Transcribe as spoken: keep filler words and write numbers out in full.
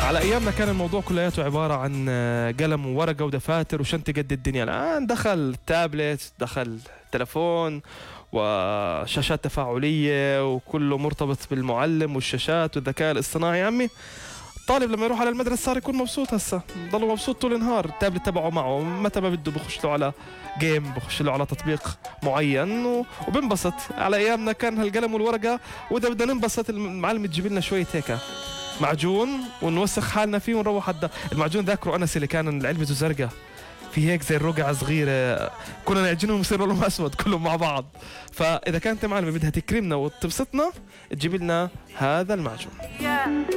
على ايامنا كان الموضوع كلياته عباره عن قلم وورقه ودفاتر وشنطه قد الدنيا. الان دخل تابلت، دخل تلفون وشاشات تفاعليه وكله مرتبط بالمعلم والشاشات والذكاء الاصطناعي. يا عمي الطالب لما يروح على المدرسه صار يكون مبسوط، هسه ضل مبسوط طول النهار، التابلت تبعه معه، متى ما بده بخش له على جيم، بخش له على تطبيق معين وبنبسط. على ايامنا كان هالقلم والورقه، واذا بدنا ننبسط المعلم تجيب لنا شويه هيك معجون ونوسخ حالنا فيه ونروح حدا. المعجون ذاكره انس اللي كان علبته زرقاء في هيك زي الرقعة صغيرة، كنا نعجنهم يصيروا لهم اسود كلهم مع بعض. فاذا كانت معلمة بدها تكرمنا وتبسطنا تجيب لنا هذا المعجون.